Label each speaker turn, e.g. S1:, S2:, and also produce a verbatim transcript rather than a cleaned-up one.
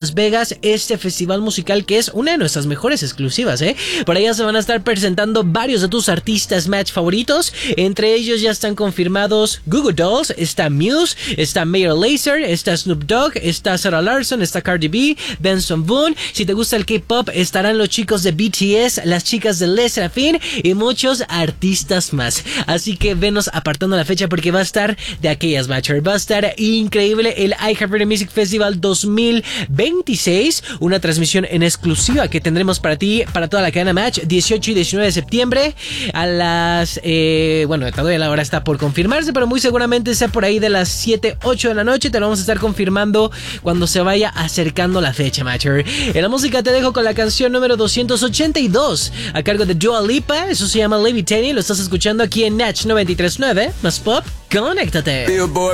S1: Las Vegas, este festival musical que es una de nuestras mejores exclusivas, ¿eh? Por allá se van a estar presentando varios de tus artistas match favoritos. Entre ellos ya están confirmados Goo Goo Dolls, está Muse, está Major Lazer, está Snoop Dogg, está Sarah Larson, está Cardi B, Benson Boone. Si te gusta el K-pop, estarán los chicos de B T S, las chicas de Les Serafin y muchos artistas más. Así que venos apartando la fecha porque va a estar de aquellas, matcher. Va a estar increíble el iHeartRadio Music Festival dos mil veintiséis, una transmisión en exclusiva que tendremos para ti, para toda la cadena Match, dieciocho y diecinueve de septiembre a las, eh, bueno, todavía la hora está por confirmarse, pero muy seguramente sea por ahí de las siete, ocho de la noche. Te lo vamos a estar confirmando cuando se vaya acercando la fecha, matcher. En la música te dejo con la canción número doscientos ochenta y dos a cargo de Dua Lipa. Eso se llama Levitating. Lo estás escuchando aquí en Natch noventa y tres punto nueve. Más pop, conéctate.